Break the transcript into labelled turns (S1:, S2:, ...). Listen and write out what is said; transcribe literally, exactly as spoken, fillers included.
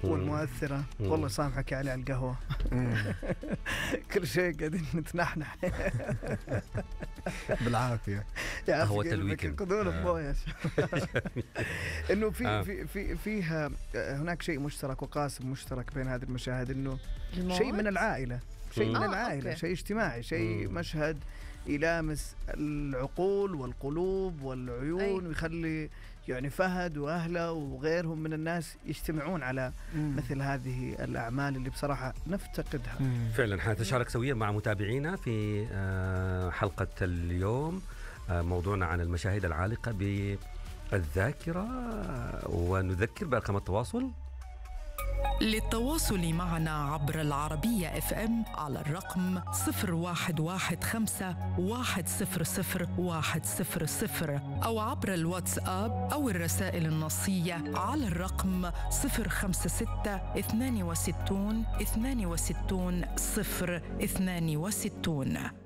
S1: والمؤثرة. والله سامحك يا علي على القهوة. كل شيء قاعدين نتنحنح.
S2: بالعافية.
S3: قهوة الويكند.
S1: خذونا بموية. إنه في في في فيها هناك شيء مشترك وقاسم مشترك بين هذه المشاهد، إنه شيء من العائلة، شيء من العائلة، شيء اجتماعي، شيء مشهد يلامس العقول والقلوب والعيون، ويخلي يعني فهد وأهله وغيرهم من الناس يجتمعون على مم. مثل هذه الأعمال اللي بصراحة نفتقدها.
S3: مم. فعلا حنتشارك سويا مع متابعينا في حلقة اليوم موضوعنا عن المشاهد العالقة بالذاكرة، ونذكر بأرقام التواصل
S4: للتواصل معنا عبر العربية اف ام على الرقم صفر واحد واحد خمسة واحد صفر صفر واحد صفر صفر، أو عبر الواتساب أو الرسائل النصية على الرقم صفر خمسة ستة اثنان وستون اثنان وستون صفر اثنان وستون.